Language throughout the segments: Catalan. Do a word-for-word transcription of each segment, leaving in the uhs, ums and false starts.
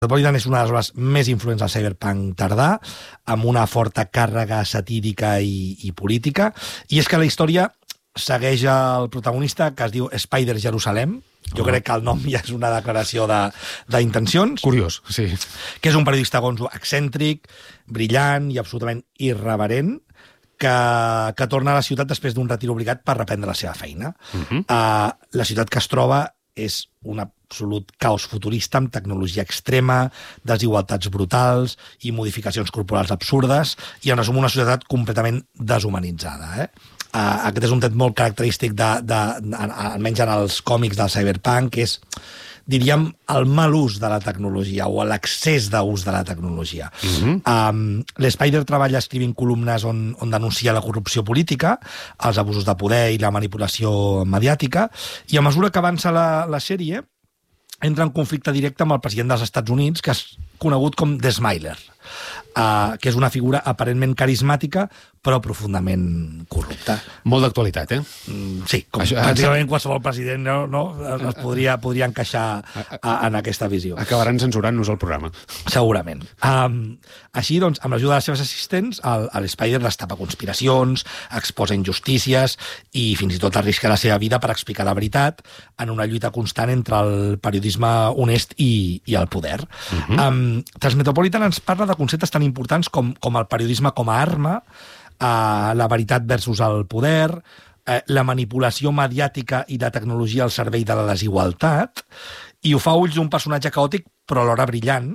Metropolitan és una de les obres més influents del cyberpunk tardà, amb una forta càrrega satírica i, i política, i és que la història segueix el protagonista, que es diu Spider Jerusalem. Jo crec que el nom ja és una declaració d'intencions. Curiós, sí. Que és un periodista gonzo excèntric, brillant i absolutament irreverent, que, que torna a la ciutat després d'un retir obligat per reprendre la seva feina. Uh-huh. uh, la ciutat que es troba és un absolut caos futurista amb tecnologia extrema, desigualtats brutals i modificacions corporals absurdes, i en resum una societat completament deshumanitzada. Eh? Uh, aquest és un tret molt característic, de, de, de, almenys en els còmics del cyberpunk, que és, diríem, el mal ús de la tecnologia o l'excés d'ús de la tecnologia. Uh-huh. um, L'Spider treballa escrivint columnes on, on denuncia la corrupció política, els abusos de poder i la manipulació mediàtica, i a mesura que avança la, la sèrie entra en conflicte directe amb el president dels Estats Units, que és conegut com The Smiler, uh, que és una figura aparentment carismàtica, però profundament corrupta. Molt d'actualitat, eh? Mm, sí, com Això, pràcticament qualsevol president no, no, es podria, podria encaixar a, en aquesta visió. Acabaran censurant-nos el programa. Segurament. Um, així, doncs, amb l'ajuda de les seves assistents, el, el Spider destapa conspiracions, exposa injustícies i fins i tot arrisca la seva vida per explicar la veritat en una lluita constant entre el periodisme honest i, i el poder. Uh-huh. um, Transmetropolitan ens parla de conceptes tan importants com, com el periodisme com a arma, Uh, la veritat versus el poder, uh, la manipulació mediàtica i la tecnologia al servei de la desigualtat, i ho fa a ulls d'un personatge caòtic però alhora brillant.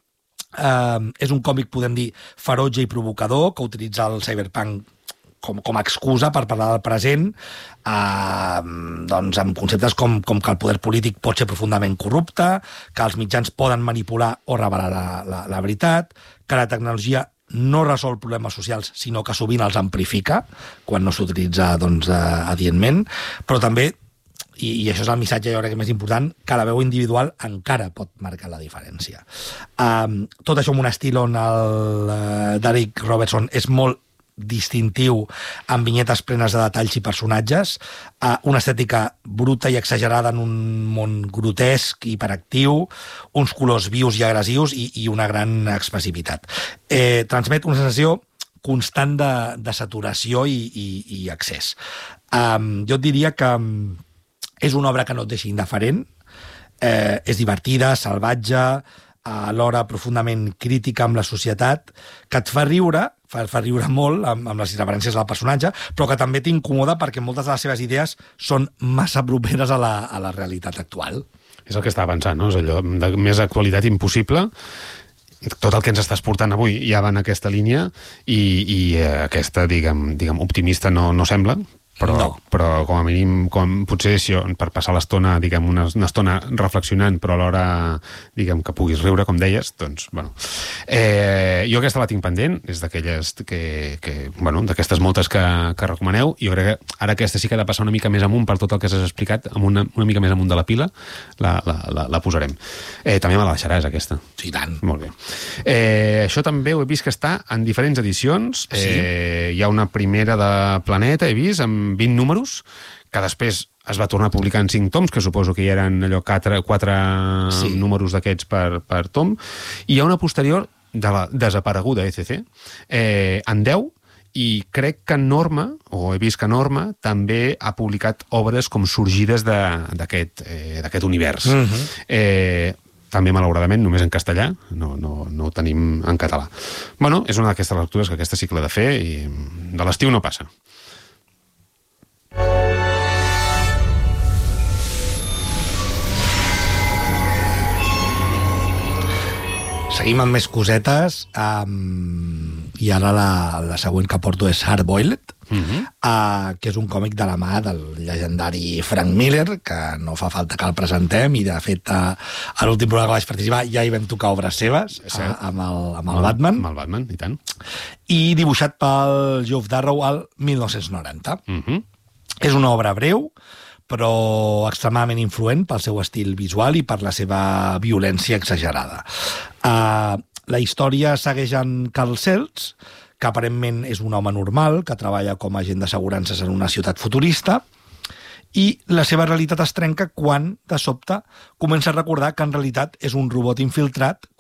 Uh, és un còmic, podem dir, ferotge i provocador, que utilitza el cyberpunk com, com a excusa per parlar del present, uh, doncs amb conceptes com, com que el poder polític pot ser profundament corrupte, que els mitjans poden manipular o revelar la, la, la veritat, que la tecnologia no resol problemes socials, sinó que sovint els amplifica, quan no s'utilitza, doncs, adientment, però també, i, i això és el missatge jo crec que més important, que la veu individual encara pot marcar la diferència. Um, tot això amb un estil on el uh, Darick Robertson és molt distintiu, amb vinyetes plenes de detalls i personatges, uh, una estètica bruta i exagerada en un món grotesc, hiperactiu, uns colors vius i agressius i, i una gran expressivitat. Eh, transmet una sensació constant de, de saturació i, i, i excés. Um, jo et diria que és una obra que no et deixa indiferent, eh, és divertida, salvatge, alhora profundament crítica amb la societat, que et fa riure, fa, fa riure molt amb, amb les irreverències del personatge, però que també t'incomoda perquè moltes de les seves idees són massa properes a la, a la realitat actual. És el que estava pensant, no? És allò de més actualitat impossible. Tot el que ens estàs portant avui ja va en aquesta línia i, i aquesta, diguem, diguem optimista no, no sembla, però, no. però com a mínim, com, potser si, per passar l'estona, diguem, una, una estona reflexionant, però alhora, diguem, que puguis riure, com deies, doncs, bueno. Eh, jo aquesta la tinc pendent, és d'aquelles que, que bueno, d'aquestes moltes que, que recomaneu, i jo crec que ara aquesta sí que ha de passar una mica més amunt per tot el que has explicat, amb una, una mica més amunt de la pila, la, la, la, la posarem. Eh, també me la deixaràs, aquesta. Sí, tant. Molt bé. Eh, això també ho he vist que està en diferents edicions. Sí. Eh, hi ha una primera de Planeta, he vist, amb vint números, que després es va tornar a publicar en cinc toms, que suposo que hi eren allò quatre, quatre sí. números d'aquests per, per tom, i hi ha una posterior de la desapareguda E C C, eh, en deu, i crec que Norma, o he vist que Norma, també ha publicat obres com sorgides d'aquest eh, d'aquest univers. Uh-huh. Eh, també, malauradament, només en castellà, no, no, no ho tenim en català. Bueno, és una d'aquestes lectures que aquesta sí que l'he de fer, i de l'estiu no passa. Seguim amb més cosetes, um, i ara la, la següent que porto és Hardboiled, uh-huh. uh, que és un còmic de la mà del llegendari Frank Miller, que no fa falta que el presentem, i de fet uh, a l'últim programa que vaig participar ja hi vam tocar obres seves, uh, amb, el, amb el Batman. Amb el Batman, i tant. I dibuixat pel Geoff Darrow al mil nou-cents noranta. Uh-huh. És una obra breu, però extremadament influent pel seu estil visual i per la seva violència exagerada. Uh, la història segueix en Carl Seltz, que aparentment és un home normal, que treballa com a agent d'assegurances en una ciutat futurista, i la seva realitat es trenca quan, de sobte, comença a recordar que en realitat és un robot infiltrat